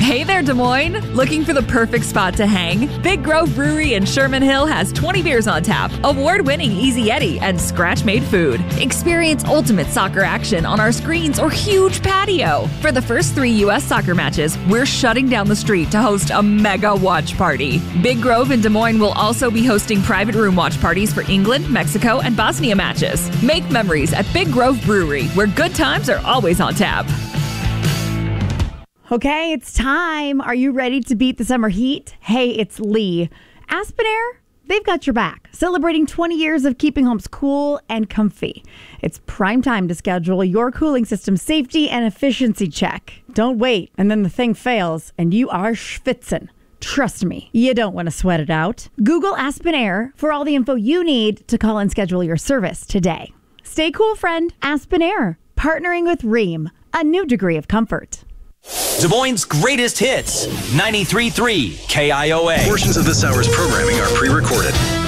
Hey there, Des Moines! Looking for the perfect spot to hang? Big Grove Brewery in Sherman Hill has 20 beers on tap, award-winning Easy Yeti, and scratch-made food. Experience ultimate soccer action on our screens or huge patio. For the first 3 U.S. soccer matches, we're shutting down the street to host a mega watch party. Big Grove in Des Moines will also be hosting private room watch parties for England, Mexico, and Bosnia matches. Make memories at Big Grove Brewery, where good times are always on tap. Okay, it's time. Are you ready to beat the summer heat? Hey, it's Lee. Aspen Air, they've got your back, celebrating 20 years of keeping homes cool and comfy. It's prime time to schedule your cooling system safety and efficiency check. Don't wait, and then the thing fails, and you are schwitzen. Trust me, you don't want to sweat it out. Google Aspen Air for all the info you need to call and schedule your service today. Stay cool, friend. Aspen Air, partnering with Rheem, a new degree of comfort. Des Moines' greatest hits, 93.3 KIOA. Portions of this hour's programming are pre-recorded.